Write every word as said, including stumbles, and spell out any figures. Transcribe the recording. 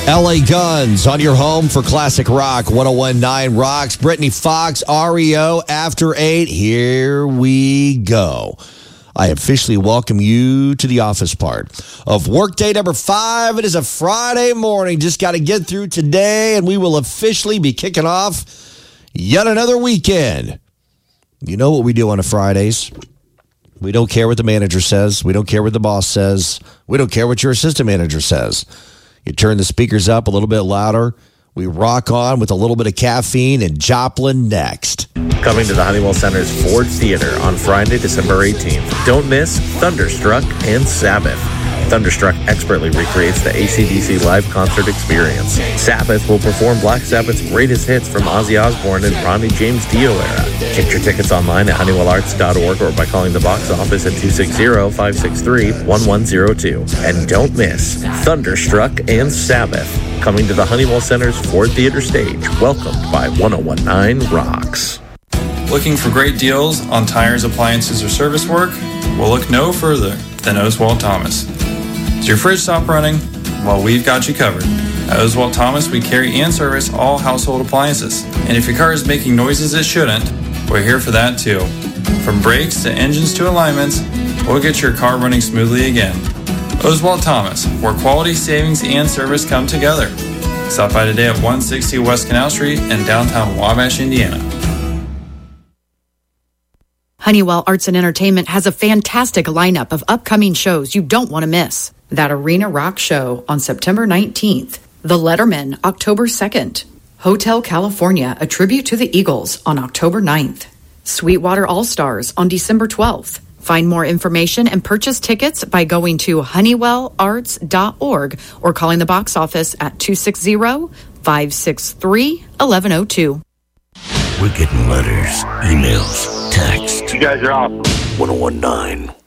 L A Guns on your home for classic rock. one oh one point nine Rocks. Brittany Fox, R E O, After eight. Here we go. I officially welcome you to the office part of workday number five. It is a Friday morning. Just got to get through today, and we will officially be kicking off yet another weekend. You know what we do on a Fridays? We don't care what the manager says. We don't care what the boss says. We don't care what your assistant manager says. You turn the speakers up a little bit louder. We rock on with a little bit of caffeine and Joplin next. Coming to the Honeywell Center's Ford Theater on Friday, December eighteenth. Don't miss Thunderstruck and Sabbath. Thunderstruck expertly recreates the A C D C live concert experience. Sabbath will perform Black Sabbath's greatest hits from Ozzy Osbourne and Ronnie James Dio era. Get your tickets online at honeywell arts dot org or by calling the box office at two six zero, five six three, one one zero two. And don't miss Thunderstruck and Sabbath. Coming to the Honeywell Center's Ford Theater stage. Welcomed by one oh one point nine Rocks. Looking for great deals on tires, appliances, or service work? Well, look no further than Oswald Thomas. Is your fridge stopped running? Well, we've got you covered. At Oswald Thomas, we carry and service all household appliances. And if your car is making noises it shouldn't, we're here for that too. From brakes to engines to alignments, we'll get your car running smoothly again. Oswald Thomas, where quality, savings, and service come together. Stop by today at one sixty West Canal Street in downtown Wabash, Indiana. Honeywell Arts and Entertainment has a fantastic lineup of upcoming shows you don't want to miss. That Arena Rock Show on September nineteenth. The Letterman, October second. Hotel California, a tribute to the Eagles on October ninth. Sweetwater All-Stars on December twelfth. Find more information and purchase tickets by going to honeywell arts dot org or calling the box office at two six zero, five six three, one one zero two. We're getting letters, emails, texts. You guys are awesome. one oh one point nine